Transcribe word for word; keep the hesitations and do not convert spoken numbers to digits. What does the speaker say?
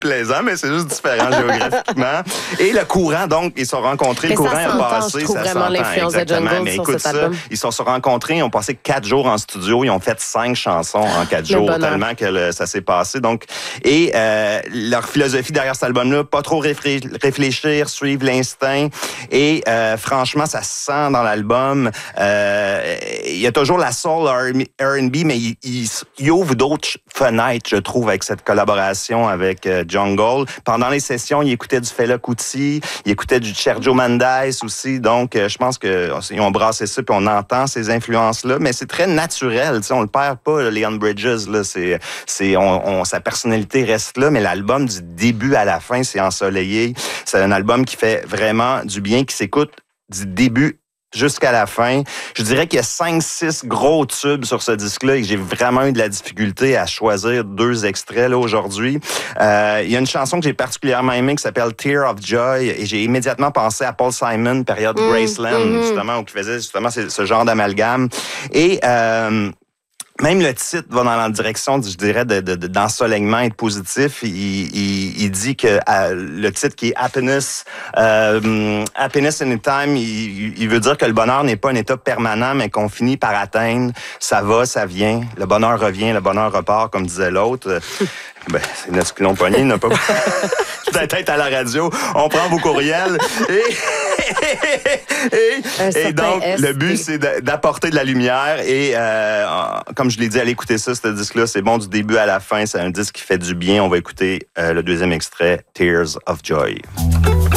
plaisant, mais c'est juste différent géographiquement. Et le courant, donc, ils se sont rencontrés. Mais le courant ça a passé. Je trouve ça vraiment s'entend, l'influence de Jungle mais sur écoute cet ça, album. ils se sont rencontrés, ils ont passé quatre jours en studio, ils ont fait cinq chansons en quatre jours, bonheur. tellement que le, ça s'est passé. Donc, et euh, leur philosophie derrière cet album-là, pas trop réfré- réfléchir, suivre l'instinct. Et euh, franchement, ça se sent dans l'album. Euh, il y a toujours la soul R and B, mais il, il, il ouvre d'autres fenêtres, je trouve, avec cette collaboration avec euh, Jungle. Pendant les sessions, il écoutait du Fela Kuti, il écoutait du Sergio Mendes aussi. Donc, euh, je pense qu'ils ont brassé ça, puis on entend ces influences-là. Mais c'est très naturel, tu sais, on le perd pas, là, Leon Bridges. Là, c'est, c'est, on, on, sa personnalité reste là, mais l'album du début à la fin, c'est ensoleillé. C'est un album qui fait vraiment du bien, qui s'écoute du début jusqu'à la fin. Je dirais qu'il y a cinq six gros tubes sur ce disque-là et que j'ai vraiment eu de la difficulté à choisir deux extraits là aujourd'hui. Euh, il y a une chanson que j'ai particulièrement aimée qui s'appelle Tear of Joy et j'ai immédiatement pensé à Paul Simon, période mmh, Graceland, mmh. justement, où il faisait justement ce genre d'amalgame. Et... Euh, Même le titre va dans la direction, je dirais, de, de, d'ensoleillement et de positif. Il, il, il dit que euh, le titre qui est Happiness, euh, Happiness Anytime, il, il veut dire que le bonheur n'est pas un état permanent, mais qu'on finit par atteindre. Ça va, ça vient. Le bonheur revient, le bonheur repart, comme disait l'autre. Ben, c'est notre pilon pogné, il n'a pas... Peut-être être à la radio. On prend vos courriels et, et, et donc, S P. Le but, c'est d'apporter de la lumière et, euh, comme je l'ai dit, allez écouter ça, ce disque-là. C'est bon du début à la fin. C'est un disque qui fait du bien. On va écouter euh, le deuxième extrait, Tears of Joy.